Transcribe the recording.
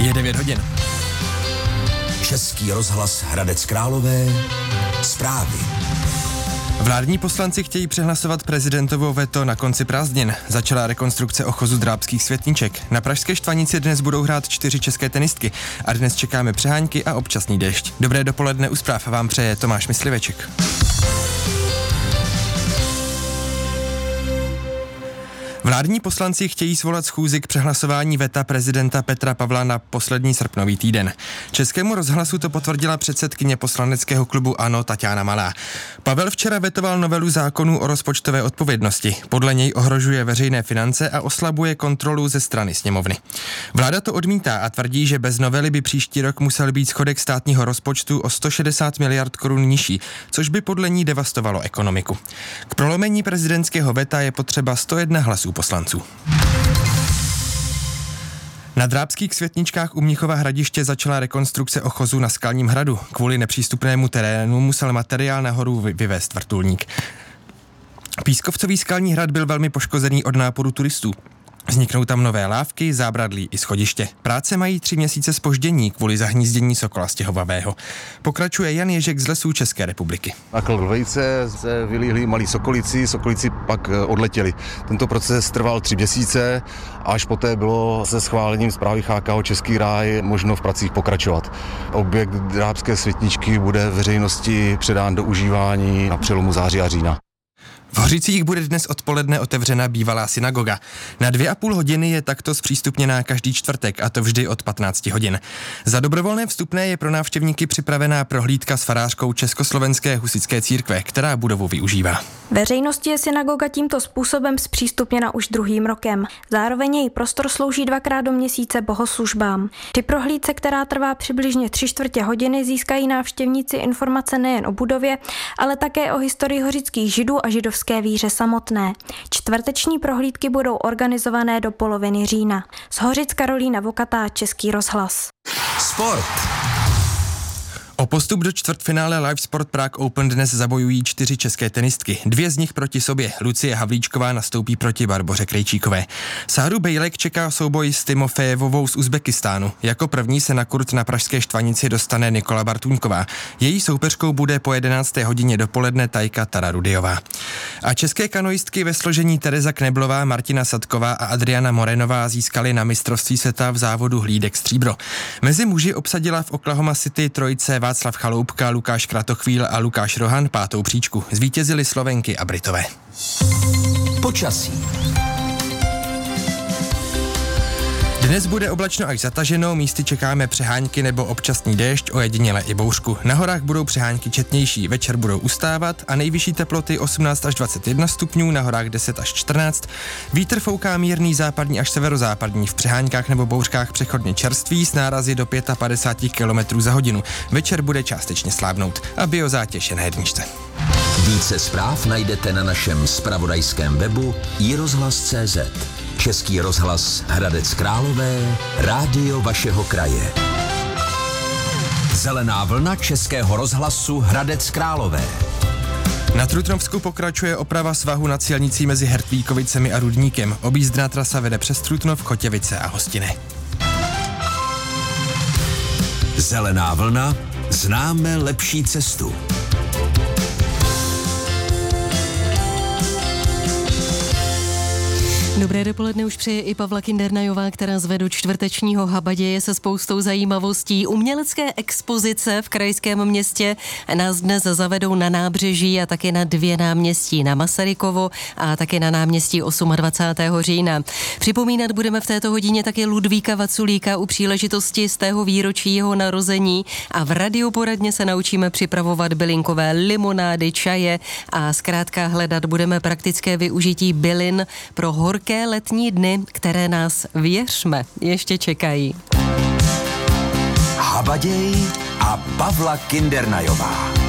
Je 9 hodin. Český rozhlas Hradec Králové. Zprávy. Vládní poslanci chtějí přehlasovat prezidentovo veto na konci prázdnin. Začala rekonstrukce ochozu drábských Světniček. Na pražské Štvanici dnes budou hrát 4 české tenistky a dnes čekáme přehánky a občasný déšť. Dobré dopoledne, u zpráv vám přeje Tomáš Mysliveček. Vládní poslanci chtějí svolat schůzi k přehlasování veta prezidenta Petra Pavla na poslední srpnový týden. Českému rozhlasu to potvrdila předsedkyně poslaneckého klubu ANO Taťána Malá. Pavel včera vetoval novelu zákonu o rozpočtové odpovědnosti. Podle něj ohrožuje veřejné finance a oslabuje kontrolu ze strany sněmovny. Vláda to odmítá a tvrdí, že bez novely by příští rok musel být schodek státního rozpočtu o 160 miliard korun nižší, což by podle ní devastovalo ekonomiku. K prolomení prezidentského veta je potřeba 101 hlasů poslanců. Na drábských Světničkách u Mnichova Hradiště začala rekonstrukce ochozu na Skalním hradu. Kvůli nepřístupnému terénu musel materiál nahoru vyvést vrtulník. Pískovcový Skalní hrad byl velmi poškozený od náporu turistů. Vzniknou tam nové lávky, zábradlí i schodiště. Práce mají 3 měsíce zpoždění kvůli zahnízdění sokola stěhovavého. Pokračuje Jan Ježek z Lesů České republiky. Na Klvejce se vylíhli malí sokolici pak odletěli. Tento proces trval 3 měsíce, až poté bylo se schválením zprávy CHKO Český ráj možno v pracích pokračovat. Objekt drábské Světničky bude veřejnosti předán do užívání na přelomu září a října. V Hořicích bude dnes odpoledne otevřena bývalá synagoga. Na 2,5 hodiny je takto zpřístupněná každý čtvrtek, a to vždy od 15 hodin. Za dobrovolné vstupné je pro návštěvníky připravená prohlídka s farářkou Československé husitské církve, která budovu využívá. Veřejnosti je synagoga tímto způsobem zpřístupněna už 2. rokem. Zároveň její prostor slouží 2krát do měsíce bohoslužbám. Při prohlídce, která trvá přibližně 3/4 hodiny, získají návštěvníci informace nejen o budově, ale také o historii hořických Židů a židovské víře samotné. Čtvrteční prohlídky budou organizované do poloviny října. Z Hořic Karolína Vokatá, Český rozhlas. Sport. O postup do čtvrtfinále Live Sport Prague Open dnes zabojují 4 české tenistky. 2 z nich proti sobě. Lucie Havlíčková nastoupí proti Barboře Krejčíkové. Sáru Bejlek čeká souboj s Timofejevovou z Uzbekistánu. Jako první se na kurt na pražské Štvanici dostane Nikola Bartuňková. Její soupeřkou bude po 11. hodině dopoledne Tajka Tararudiová. A české kanoistky ve složení Tereza Kneblová, Martina Sadková a Adriana Morenová získaly na mistrovství světa v závodu hlídek stříbro. Mezi muži obsadila v Oklahoma City trojice Václav Chaloupka, Lukáš Kratochvíl a Lukáš Rohan 5. příčku. Zvítězili Slovenky a Britové. Počasí. Dnes bude oblačno až zataženo, místy čekáme přehánky nebo občasný déšť, ojediněle i bouřku. Na horách budou přehánky četnější, večer budou ustávat a nejvyšší teploty 18 až 21 stupňů, na horách 10 až 14. Vítr fouká mírný západní až severozápadní, v přeháňkách nebo bouřkách přechodně čerstvý s nárazy do 55 km za hodinu. Večer bude částečně slábnout a biozátěž je na 1. Více zpráv najdete na našem zpravodajském webu iRozhlas.cz. Český rozhlas Hradec Králové, rádio vašeho kraje. Zelená vlna Českého rozhlasu Hradec Králové. Na Trutnovsku pokračuje oprava svahu nad silnicí mezi Hertvíkovicemi a Rudníkem. Objízdná trasa vede přes Trutnov, Chotěvice a Hostiny. Zelená vlna, známe lepší cestu. Dobré dopoledne už přeje i Pavla Kindernajová, která zve do čtvrtečního habaděje se spoustou zajímavostí. Umělecké expozice v krajském městě nás dnes zavedou na nábřeží a také na 2 náměstí, na Masarykovo a také na náměstí 28. října. Připomínat budeme v této hodině také Ludvíka Vaculíka u příležitosti z tého výročí jeho narození a v radioporadně se naučíme připravovat bylinkové limonády, čaje a zkrátka hledat budeme praktické využití bylin pro horké letní dny, které nás, věřme, ještě čekají. Habaděj a Pavla Kindernajová.